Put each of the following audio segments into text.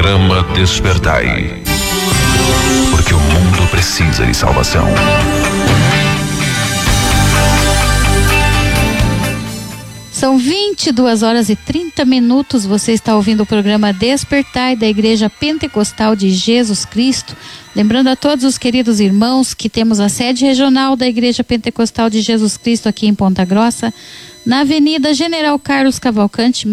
Programa Despertai. Porque o mundo precisa de salvação. São 22h30. Você está ouvindo o programa Despertai da Igreja Pentecostal de Jesus Cristo. Lembrando a todos os queridos irmãos que temos a sede regional da Igreja Pentecostal de Jesus Cristo aqui em Ponta Grossa, na Avenida General Carlos Cavalcante,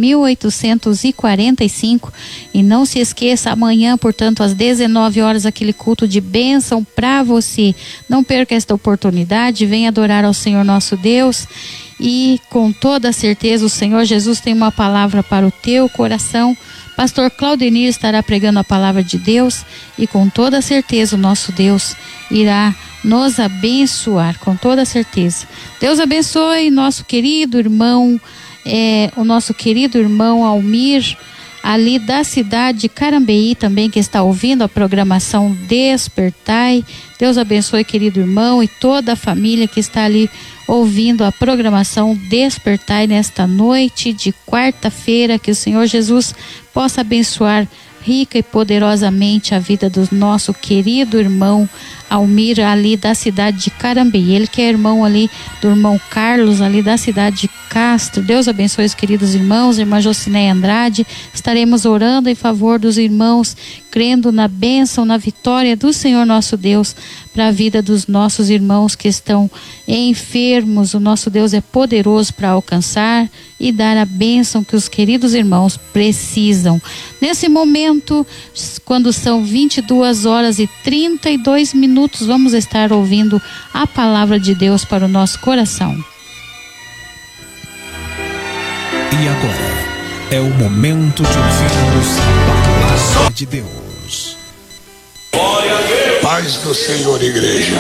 1845. E não se esqueça, amanhã, portanto, às 19h, aquele culto de bênção para você. Não perca esta oportunidade, venha adorar ao Senhor nosso Deus. E com toda certeza o Senhor Jesus tem uma palavra para o teu coração. Pastor Claudenir estará pregando a palavra de Deus e com toda certeza o nosso Deus irá nos abençoar, com toda certeza. Deus abençoe nosso querido irmão, o nosso querido irmão Almir, ali da cidade de Carambeí também, que está ouvindo a programação Despertai. Deus abençoe, querido irmão, e toda a família que está ali ouvindo a programação Despertai nesta noite de quarta-feira. Que o Senhor Jesus possa abençoar rica e poderosamente a vida do nosso querido irmão Almir, ali da cidade de Carambeí. Ele que é irmão ali do irmão Carlos, ali da cidade de Castro. Deus abençoe os queridos irmãos. Irmã Jocineia Andrade, estaremos orando em favor dos irmãos, crendo na bênção, na vitória do Senhor nosso Deus para a vida dos nossos irmãos que estão enfermos. O nosso Deus é poderoso para alcançar e dar a bênção que os queridos irmãos precisam. Nesse momento, quando são 22h32, vamos estar ouvindo a palavra de Deus para o nosso coração. E agora é o momento de ouvirmos a palavra de Deus. Paz do Senhor, igreja.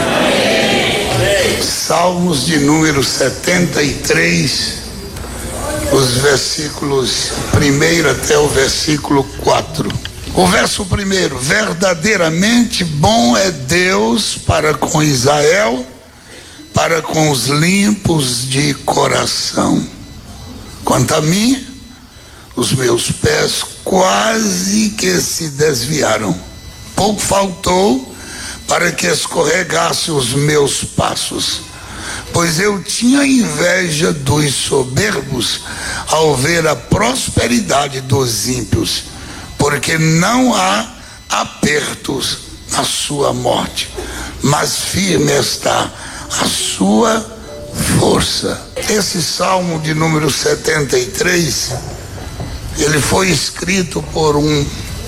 Salmos de número 73, os versículos 1 até o versículo 4. O verso 1: verdadeiramente bom é Deus para com Israel, para com os limpos de coração. Quanto a mim, os meus pés quase que se desviaram. Pouco faltou para que escorregasse os meus passos, pois eu tinha inveja dos soberbos ao ver a prosperidade dos ímpios, porque não há apertos na sua morte, mas firme está a sua força. Esse salmo de número 73, ele foi escrito por um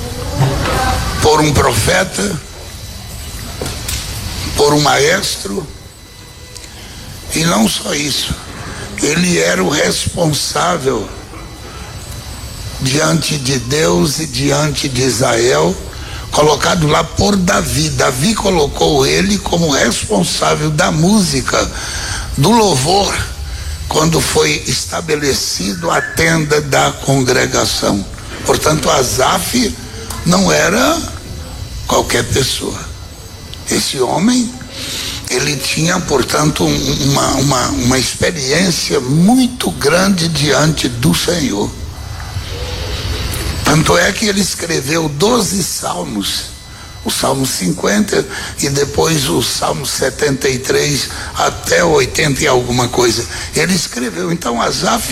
profeta, por um maestro, e não só isso, ele era o responsável diante de Deus e diante de Israel, colocado lá por Davi. Davi colocou ele como responsável da música, do louvor, quando foi estabelecido a tenda da congregação. Portanto, Asaf não era qualquer pessoa. Esse homem, ele tinha, portanto, uma experiência muito grande diante do Senhor. Tanto é que ele escreveu 12 salmos, o Salmo 50 e depois o Salmo 73 até 80 e alguma coisa. Ele escreveu. Então Asaf